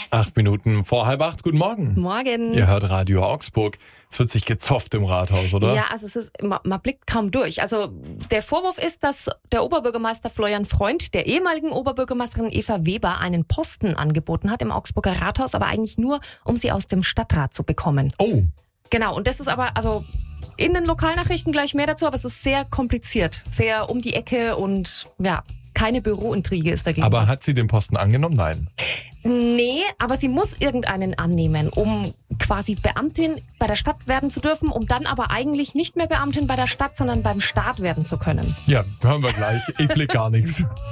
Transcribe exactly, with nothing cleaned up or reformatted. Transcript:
Acht Minuten vor halb acht. Guten Morgen. Morgen. Ihr hört Radio Augsburg. Es wird sich gezofft im Rathaus, oder? Ja, also es ist, man, man blickt kaum durch. Also der Vorwurf ist, dass der Oberbürgermeister Florian Freund der ehemaligen Oberbürgermeisterin Eva Weber einen Posten angeboten hat im Augsburger Rathaus, aber eigentlich nur, um sie aus dem Stadtrat zu bekommen. Oh. Genau, und das ist aber, also in den Lokalnachrichten gleich mehr dazu, aber es ist sehr kompliziert, sehr um die Ecke und ja, keine Bürointrige ist dagegen. Aber hat sie den Posten angenommen? Nein. Nee, aber sie muss irgendeinen annehmen, um quasi Beamtin bei der Stadt werden zu dürfen, um dann aber eigentlich nicht mehr Beamtin bei der Stadt, sondern beim Staat werden zu können. Ja, hören wir gleich. Ich blick gar nichts.